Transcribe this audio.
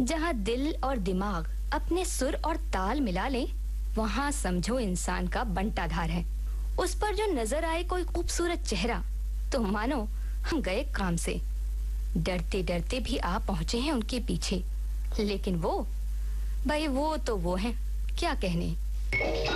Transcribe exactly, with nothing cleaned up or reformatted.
जहाँ दिल और दिमाग अपने सुर और ताल मिला ले, वहाँ समझो इंसान का बंटाधार है। उस पर जो नजर आए कोई खूबसूरत चेहरा, तो मानो हम गए काम से। डरते डरते भी आ पहुंचे हैं उनके पीछे, लेकिन वो भाई वो तो वो हैं, क्या कहने।